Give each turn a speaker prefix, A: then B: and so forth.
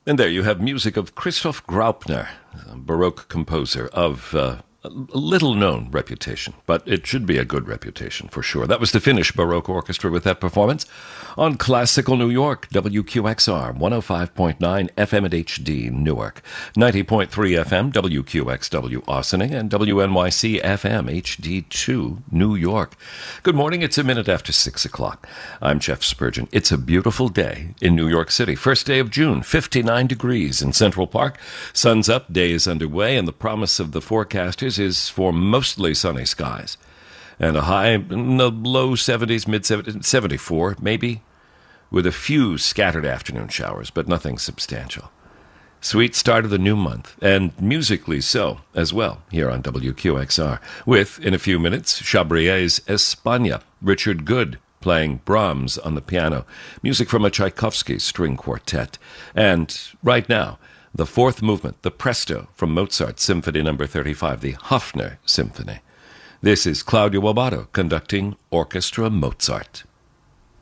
A: And there you have music of Christoph Graupner, a Baroque composer of a little-known reputation, but it should be a good reputation for sure. That was the Finnish Baroque Orchestra with that performance on Classical New York, WQXR, 105.9 FM at HD, Newark, 90.3 FM, WQXW, Ossining, and WNYC FM, HD2, New York. Good morning, it's a minute after 6 o'clock. I'm Jeff Spurgeon. It's a beautiful day in New York City. First day of June, 59 degrees in Central Park. Sun's up, day is underway, and the promise of the forecasters is for mostly sunny skies. And a high in the low 70s, mid-70s, 74 maybe, with a few scattered afternoon showers, but nothing substantial. Sweet start of the new month, and musically so as well, here on WQXR, with, in a few minutes, Chabrier's España, Richard Good playing Brahms on the piano, music from a Tchaikovsky string quartet, and right now, the fourth movement, the Presto from Mozart's Symphony No. 35, the Hofner Symphony. This is Claudio Abbado conducting Orchestra Mozart.